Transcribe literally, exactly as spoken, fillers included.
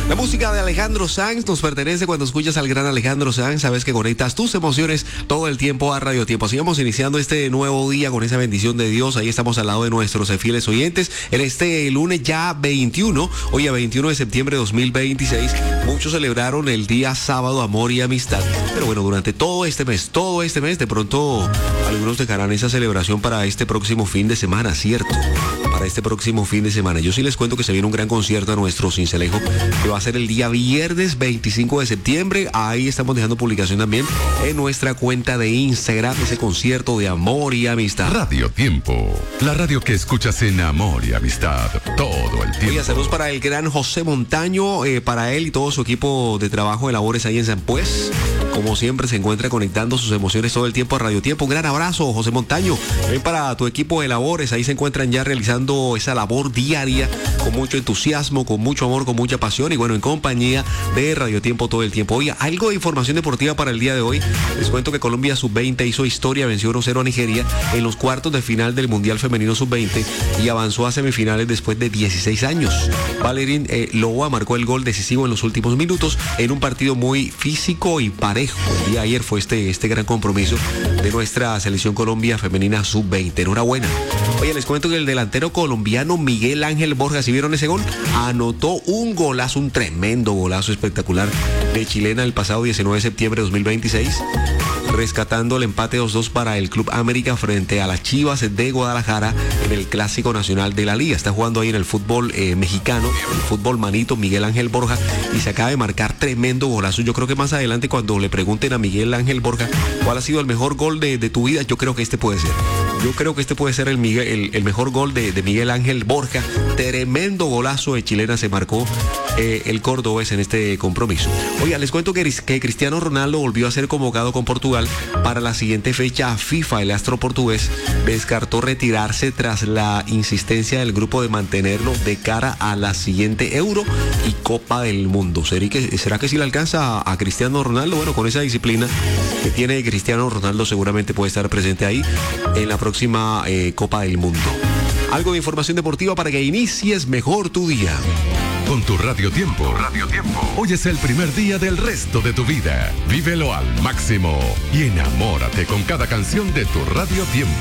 La música de Alejandro Sanz nos pertenece. Cuando escuchas al gran Alejandro Sanz, sabes que conectas tus emociones todo el tiempo a Radio Tiempo. Sigamos iniciando este nuevo día con esa bendición de Dios. Ahí estamos al lado de nuestros fieles oyentes. En este lunes ya veintiuno, hoy a veintiuno de septiembre de dos mil veintiséis, muchos celebraron el día sábado Amor y Amistad. Pero bueno, durante todo este mes, todo este mes, de pronto algunos dejarán esa celebración para este próximo fin de semana, ¿cierto? Para este próximo fin de semana. Yo sí les cuento que se viene un gran concierto a nuestro Cincelejo, que va a ser el día viernes veinticinco de septiembre. Ahí estamos dejando publicación también en nuestra cuenta de Instagram, ese concierto de Amor y Amistad. Radio Tiempo, la radio que escuchas en Amor y Amistad todo el tiempo. Oye, saludos para el gran José Montaño, eh, para él y todo su equipo de trabajo de labores ahí en San Pues. Como siempre, se encuentra conectando sus emociones todo el tiempo a Radio Tiempo. Un gran abrazo, José Montaño. Ven para tu equipo de labores. Ahí se encuentran ya realizando esa labor diaria con mucho entusiasmo, con mucho amor, con mucha pasión y bueno, en compañía de Radio Tiempo todo el tiempo. Oye, algo de información deportiva para el día de hoy. Les cuento que Colombia sub veinte hizo historia, venció uno cero a Nigeria en los cuartos de final del Mundial Femenino sub veinte y avanzó a semifinales después de dieciséis años. Valerín eh, Loa marcó el gol decisivo en los últimos minutos en un partido muy físico y parejo. El día de ayer fue este, este gran compromiso de nuestra selección Colombia femenina sub veinte. Enhorabuena. Oye, les cuento que el delantero colombiano Miguel Ángel Borja, ¿sí vieron ese gol? Anotó un golazo, un tremendo golazo espectacular de chilena el pasado diecinueve de septiembre de dos mil veintiséis. Rescatando el empate dos dos para el Club América frente a las Chivas de Guadalajara en el Clásico Nacional de la Liga. Está jugando ahí en el fútbol eh, mexicano, el fútbol manito, Miguel Ángel Borja, y se acaba de marcar tremendo golazo. Yo creo que más adelante, cuando le pregunten a Miguel Ángel Borja cuál ha sido el mejor gol de, de tu vida, yo creo que este puede ser. Yo creo que este puede ser el, Miguel, el, el mejor gol de, de Miguel Ángel Borja. Tremendo golazo de chilena se marcó eh, el cordobés en este compromiso. Oiga, les cuento que, que Cristiano Ronaldo volvió a ser convocado con Portugal para la siguiente fecha FIFA. El astro portugués descartó retirarse tras la insistencia del grupo de mantenerlo de cara a la siguiente Euro y Copa del Mundo. ¿Será que, será que si le alcanza a, a Cristiano Ronaldo? Bueno, con esa disciplina que tiene Cristiano Ronaldo seguramente puede estar presente ahí en la próxima eh, Copa del Mundo. Algo de información deportiva para que inicies mejor tu día. Con tu Radio Tiempo. Radio Tiempo. Hoy es el primer día del resto de tu vida. Vívelo al máximo y enamórate con cada canción de tu Radio Tiempo.